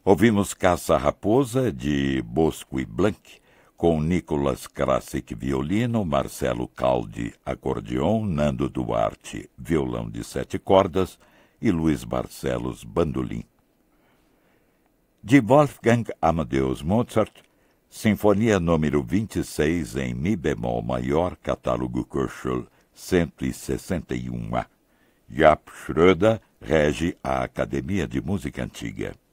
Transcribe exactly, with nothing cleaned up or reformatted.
Ouvimos Caça-Raposa, de Bosco e Blanc, com Nicolas Krasik, violino, Marcelo Caldi, acordeon, Nando Duarte, violão de sete cordas e Luiz Barcelos, bandolim. De Wolfgang Amadeus Mozart, Sinfonia número vinte e seis em Mi bemol maior, catálogo Köchel cento e sessenta e um A. Jaap Schröder rege a Academia de Música Antiga.